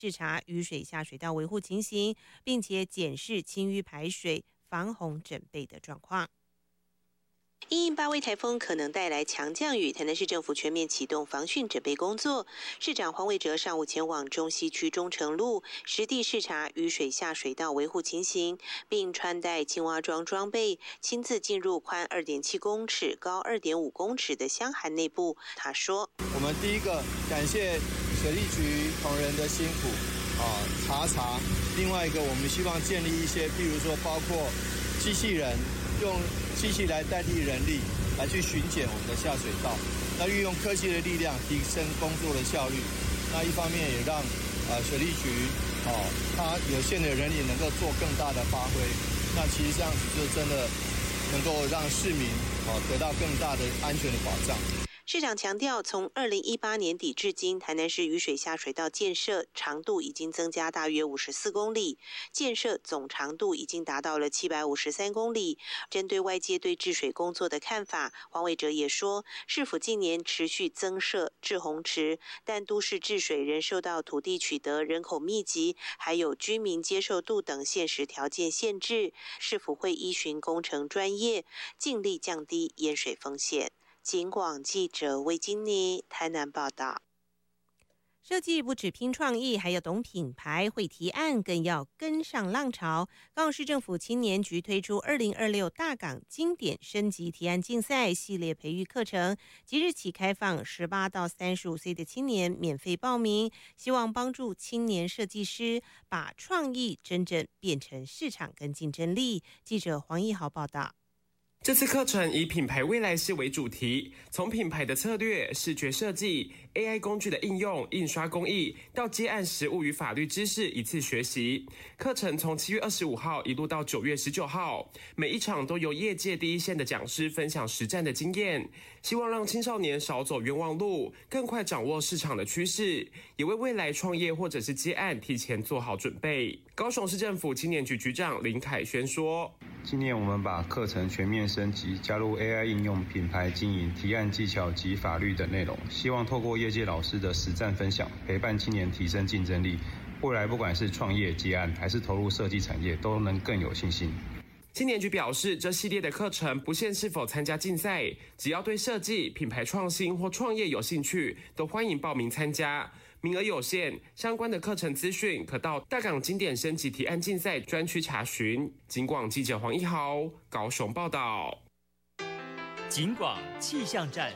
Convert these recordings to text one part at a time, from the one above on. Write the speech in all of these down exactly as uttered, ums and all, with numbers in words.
视察雨水下水道维护情形，并且检视清淤排水、防洪整备的状况。因应八威台风可能带来强降雨，台南市政府全面启动防汛准备工作。市长黄伟哲上午前往中西区中城路实地视察雨水下水道维护情形，并穿戴青蛙装装备，亲自进入宽 二点七公尺、高 二点五公尺的箱涵内部。他说：“ 我们第一个感谢水利局同仁的辛苦啊，查查。另外一个，我们希望建立一些，譬如说包括机器人。”用机器来代替人力来去巡检我们的下水道，那运用科技的力量提升工作的效率。那一方面也让呃水利局哦，它有限的人力能够做更大的发挥。那其实这样子就真的能够让市民哦得到更大的安全的保障。 市长强调，从二零一八年底至今，台南市雨水下水道建设长度已经增加大约五十四公里，建设总长度已经达到了七百五十三公里。针对外界对治水工作的看法，黄伟哲也说，市府近年持续增设滞洪池，但都市治水仍受到土地取得、人口密集，还有居民接受度等现实条件限制。市府会依循工程专业，尽力降低淹水风险。警广记者魏金妮台南报道。设计不只拼创意，还要懂品牌，会提案，更要跟上浪潮。高雄市政府青年局推出二零二六大港经典升级提案竞赛系列培育课程，即日起开放十八到三十五岁的青年免费报名，希望帮助青年设计师把创意真正变成市场跟竞争力。记者黄义豪报道。 这次课程以品牌未来式为主题，从品牌的策略、视觉设计、A I 工具的应用、印刷工艺到接案实务与法律知识一次学习。课程从七月二十五号一路到九月十九号，每一场都由业界第一线的讲师分享实战的经验，希望让青少年少走冤枉路，更快掌握市场的趋势，也为未来创业或者是接案提前做好准备。高雄市政府青年局局长林凯轩说：“ 今年我们把课程全面升级，加入 A I 应用、品牌经营、提案技巧及法律等内容，希望透过业界老师的实战分享，陪伴青年提升竞争力。未来不管是创业、接案，还是投入设计产业，都能更有信心。” 青年局表示，这系列的课程不限是否参加竞赛，只要对设计、品牌创新或创业有兴趣，都欢迎报名参加。名额有限，相关的课程资讯可到大港经典升级提案竞赛专区查询。警广记者黄一豪高雄报道。 警广气象站。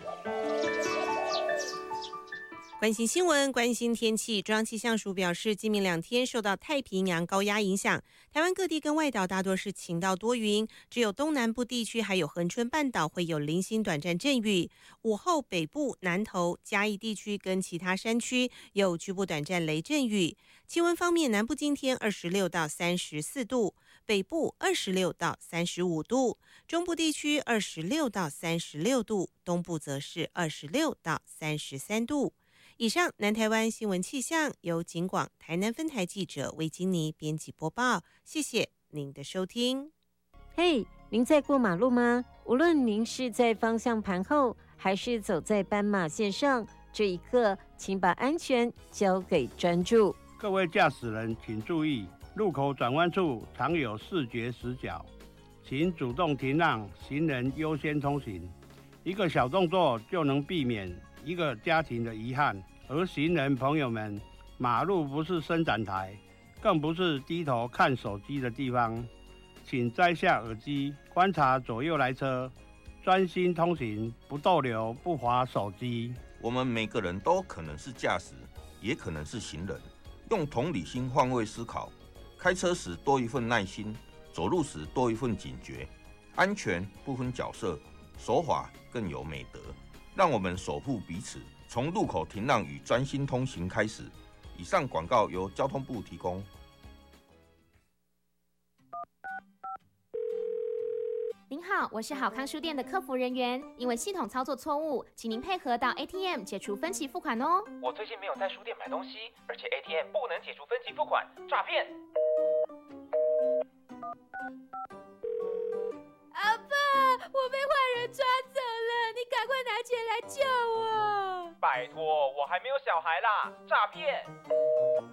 关心新闻，关心天气。中央气象署表示，今明两天受到太平洋高压影响，台湾各地跟外岛大多是晴到多云，只有东南部地区还有恒春半岛会有零星短暂阵雨。午后北部、南投、嘉义地区跟其他山区有局部短暂雷阵雨。气温方面，南部今天二十六到三十四度，北部二十六到三十五度，中部地区二十六到三十六度，东部则是二十六到三十三度。以上南台湾新闻气象由警广台南分台记者魏金妮编辑播报，谢谢您的收听。 嘿、hey, 您在过马路吗？无论您是在方向盘后还是走在斑马线上，这一刻请把安全交给专注。 各位驾驶人请注意，路口转弯处常有视觉死角，请主动停让，行人优先通行。一个小动作就能避免一个家庭的遗憾。而行人朋友们，马路不是伸展台，更不是低头看手机的地方，请摘下耳机，观察左右来车，专心通行，不逗留，不滑手机。 我们每个人都可能是驾驶，也可能是行人，用同理心换位思考，开车时多一份耐心，走路时多一份警觉。安全不分角色，守法更有美德。让我们守护彼此，从路口停让与专心通行开始。以上广告由交通部提供。 您好，我是好康书店的客服人员，因为系统操作错误，请您配合到 A T M 解除分期付款哦。 我最近没有在书店买东西，而且 A T M 不能解除分期付款，诈骗！ 阿爸，我被坏人抓走了，你赶快拿钱来救我！ 拜托，我还没有小孩啦，诈骗！